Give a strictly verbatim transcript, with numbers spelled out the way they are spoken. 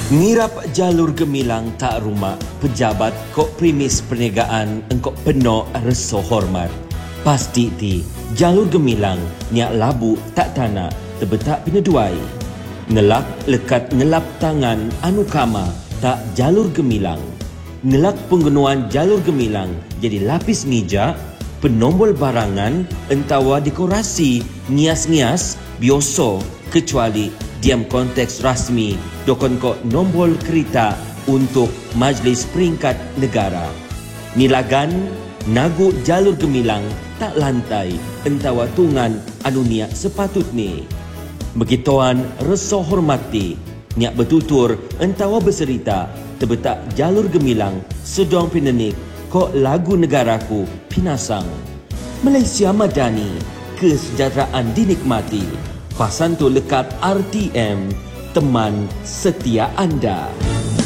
Ngirap jalur gemilang tak rumak, pejabat kok premis perniagaan engkok penuh reso hormat. Pasti ti, jalur gemilang niak labu tak tanah, terbetak pineduai. Ngelak lekat ngelap tangan anu kama tak jalur gemilang. Ngelak penggunuan jalur gemilang jadi lapis meja, penombol barangan, entawa dekorasi, ngias-ngias, bioso, kecuali diam konteks rasmi dokon kok nombol kereta untuk Majlis Peringkat Negara. Nilagan nagu jalur gemilang tak lantai entawa tungan anu niak sepatut ni. Begituan reso hormati niak bertutur entawa berserita terbetak jalur gemilang sedang pinenik kok lagu negaraku pinasang. Malaysia Madani, kesejahteraan dinikmati. Pasan tu lekat R T M, teman setia anda.